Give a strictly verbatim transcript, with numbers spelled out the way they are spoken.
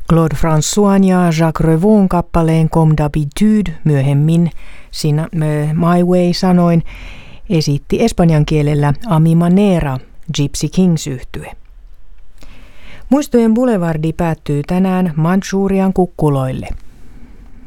Claude François ja Jacques Revon kappaleen Comme d'habitude myöhemmin Sina, My Way sanoin esitti espanjan kielellä A mi manera Gypsy Kings-yhtye. Muistojen Boulevardi päättyy tänään Manchurian kukkuloille.